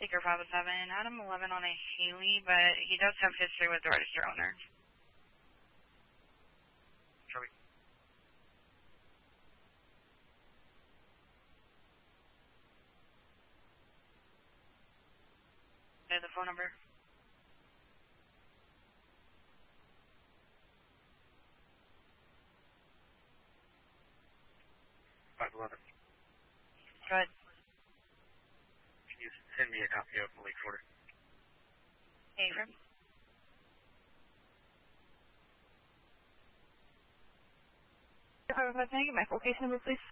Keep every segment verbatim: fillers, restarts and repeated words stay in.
Baker Bravo seven, Adam eleven on a Haley, but he does have history with the register owner. Charlie. There's the phone number. five eleven. Go ahead. Can you send me a copy of the lease order? Hey, from? Can I get my full case number, please?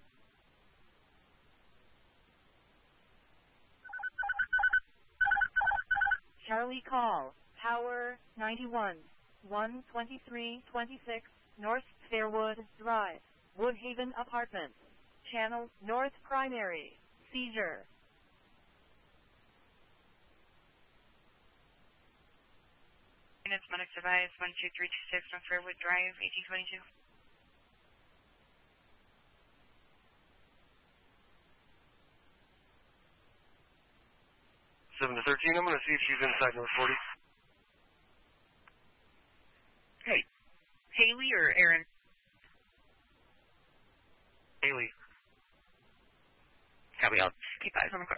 Charlie call, Tower ninety-one, one twenty-three twenty-six North Fairwood Drive, Woodhaven Apartments, Channel North Primary, seizure. Units medic device one two three two six North Fairwood Drive, eighteen twenty-two. seven to thirteen, I'm going to see if she's inside North forty. Hey, Haley or Aaron? Haley. Copy, I'll keep eyes on the car.